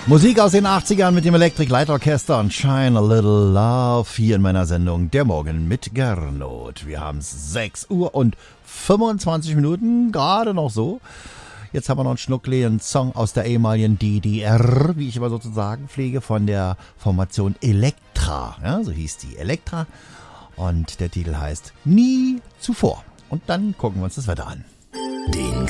Musik aus den 80ern mit dem Electric Light Orchester und Shine a Little Love hier in meiner Sendung Der Morgen mit Gernot. Wir haben es 6 Uhr und 25 Minuten, gerade noch so. Jetzt haben wir noch einen schnuckligen Song aus der ehemaligen DDR, wie ich immer sozusagen pflege, von der Formation Elektra. Ja, so hieß die Elektra. Und der Titel heißt Nie zuvor. Und dann gucken wir uns das Wetter an. Den